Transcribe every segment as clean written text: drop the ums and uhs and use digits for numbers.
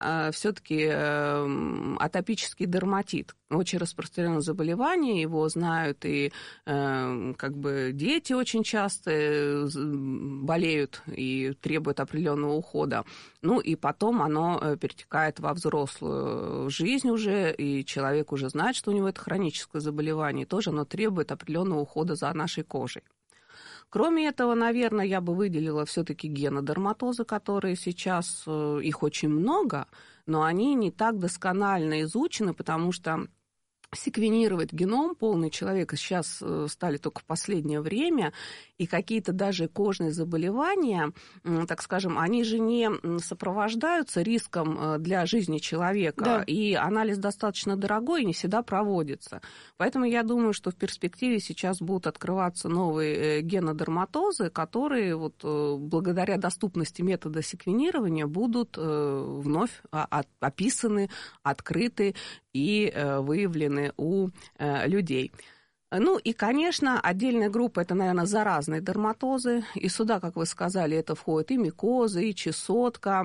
все-таки атопический дерматит. Очень распространенное заболевание, его знают и как бы дети очень часто болеют и требуют определенного ухода. Ну и потом оно перетекает во взрослую жизнь уже, и человек уже знает, что у него это хроническое заболевание, и тоже оно требует определенного ухода за нашей кожей. Кроме этого, наверное, я бы выделила все-таки генодерматозы, которые сейчас, их очень много, но они не так досконально изучены, потому что секвенировать геном полный человека сейчас стали только в последнее время, и какие-то даже кожные заболевания, так скажем, они же не сопровождаются риском для жизни человека, да. И анализ достаточно дорогой и не всегда проводится. Поэтому я думаю, что в перспективе сейчас будут открываться новые генодерматозы, которые вот благодаря доступности метода секвенирования будут вновь описаны, открыты и выявлены у людей. Ну и, конечно, отдельная группа – это, наверное, заразные дерматозы. И сюда, как вы сказали, это входит и микоза, и чесотка,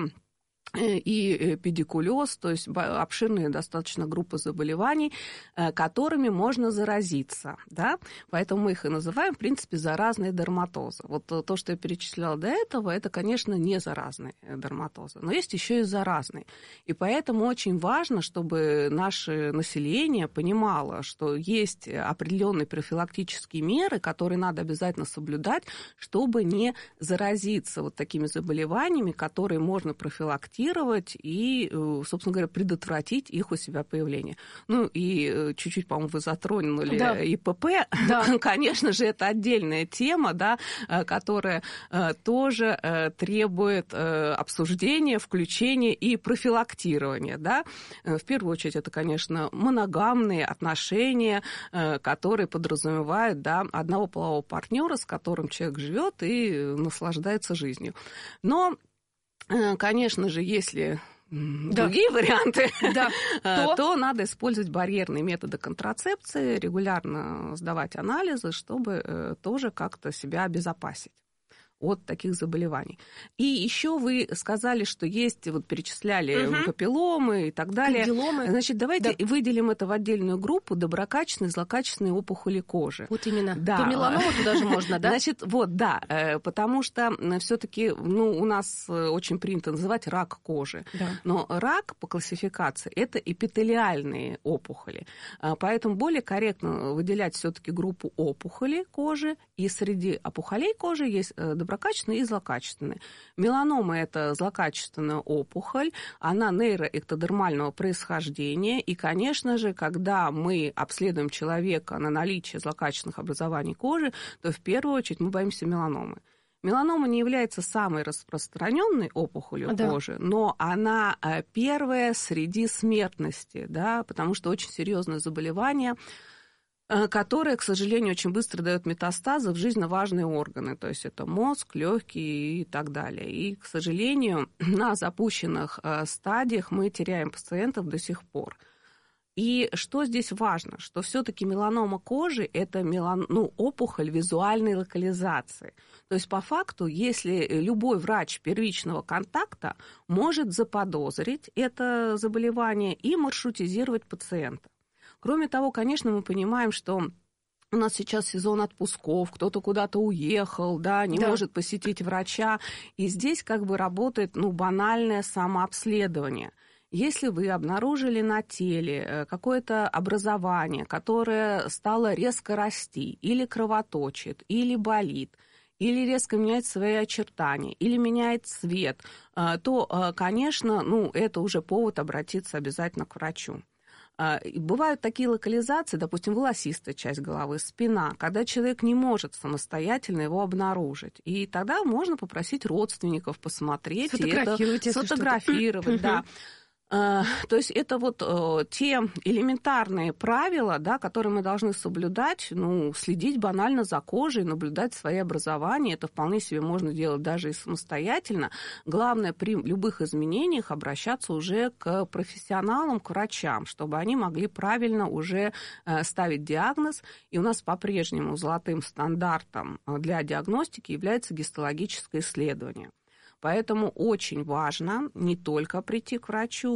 и педикулез, то есть обширные достаточно группы заболеваний, которыми можно заразиться, да? Поэтому мы их и называем, в принципе, заразные дерматозы. Вот то, что я перечисляла до этого, это, конечно, не заразные дерматозы, но есть еще и заразные. И поэтому очень важно, чтобы наше население понимало, что есть определенные профилактические меры, которые надо обязательно соблюдать, чтобы не заразиться вот такими заболеваниями, которые можно профилактировать и, собственно говоря, предотвратить их у себя появление. Ну и чуть-чуть, по-моему, вы затронули ИПП. Да. Конечно же, это отдельная тема, да, которая тоже требует обсуждения, включения и профилактирования. Да. В первую очередь, это, конечно, моногамные отношения, которые подразумевают одного полового партнера, с которым человек живет и наслаждается жизнью. Но конечно же, если другие варианты, то надо использовать барьерные методы контрацепции, регулярно сдавать анализы, чтобы тоже как-то себя обезопасить от таких заболеваний. И еще вы сказали, что есть, вот перечисляли папилломы и так далее. Кандиломы. Значит, давайте выделим это в отдельную группу доброкачественные, злокачественные опухоли кожи. Вот именно. Да. По меланому туда же можно, да? Значит, потому что все-таки у нас очень принято называть рак кожи. Да. Но рак по классификации это эпителиальные опухоли. Поэтому более корректно выделять все-таки группу опухолей кожи, и среди опухолей кожи есть доброкачественные и злокачественные. Меланома – это злокачественная опухоль, она нейроэктодермального происхождения, и, конечно же, когда мы обследуем человека на наличие злокачественных образований кожи, то в первую очередь мы боимся меланомы. Меланома не является самой распространенной опухолью кожи, но она первая среди смертности, да, потому что очень серьезное заболевание, которое, к сожалению, очень быстро дает метастазы в жизненно важные органы, то есть это мозг, легкие и так далее. И, к сожалению, на запущенных стадиях мы теряем пациентов до сих пор. И что здесь важно, что все-таки меланома кожи – это опухоль визуальной локализации. То есть по факту, если любой врач первичного контакта может заподозрить это заболевание и маршрутизировать пациента. Кроме того, конечно, мы понимаем, что у нас сейчас сезон отпусков, кто-то куда-то уехал, не может посетить врача. И здесь как бы работает банальное самообследование. Если вы обнаружили на теле какое-то образование, которое стало резко расти, или кровоточит, или болит, или резко меняет свои очертания, или меняет цвет, то, конечно, это уже повод обратиться обязательно к врачу. Бывают такие локализации, допустим, волосистая часть головы, спина, когда человек не может самостоятельно его обнаружить. И тогда можно попросить родственников посмотреть и это сфотографировать. Да. То есть это вот те элементарные правила, которые мы должны соблюдать, следить банально за кожей, наблюдать свои образования. Это вполне себе можно делать даже и самостоятельно. Главное при любых изменениях обращаться уже к профессионалам, к врачам, чтобы они могли правильно уже ставить диагноз. И у нас по-прежнему золотым стандартом для диагностики является гистологическое исследование. Поэтому очень важно не только прийти к врачу,